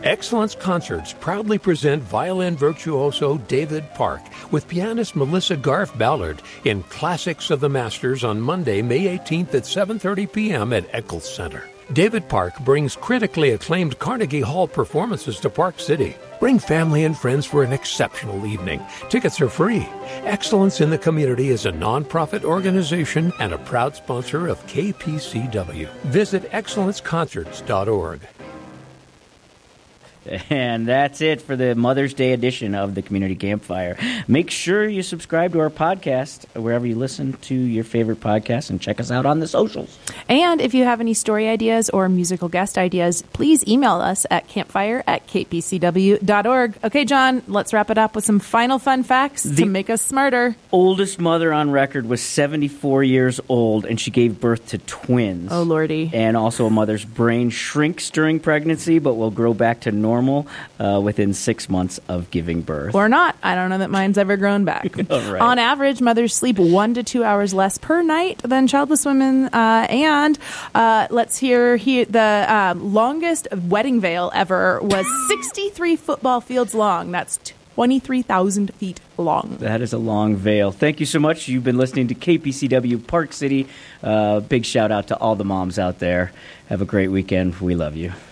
Excellence Concerts proudly present violin virtuoso David Park with pianist Melissa Garf Ballard in Classics of the Masters on Monday, May 18th at 7:30 p.m. at Eccles Center. David Park brings critically acclaimed Carnegie Hall performances to Park City. Bring family and friends for an exceptional evening. Tickets are free. Excellence in the Community is a nonprofit organization and a proud sponsor of KPCW. Visit excellenceconcerts.org. And that's it for the Mother's Day edition of the Community Campfire. Make sure you subscribe to our podcast wherever you listen to your favorite podcasts and check us out on the socials. And if you have any story ideas or musical guest ideas, please email us at campfire@kpcw.org. Okay, John, let's wrap it up with some final fun facts to make us smarter. Oldest mother on record was 74 years old, and she gave birth to twins. Oh, Lordy. And also a mother's brain shrinks during pregnancy, but will grow back to normal within 6 months of giving birth. Or not. I don't know that mine's ever grown back. Right. On average, mothers sleep 1 to 2 hours less per night than childless women. And let's hear the longest wedding veil ever was 63 football fields long. That's 23,000 feet long. That is a long veil. Thank you so much. You've been listening to KPCW Park City. Big shout out to all the moms out there. Have a great weekend. We love you.